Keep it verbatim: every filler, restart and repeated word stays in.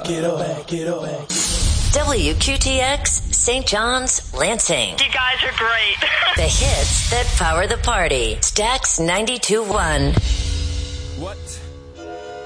back it up, back it up, back it up. W Q T X, Saint John's, Lansing. You guys are great. The hits that power the party. Stax ninety-two point one. What?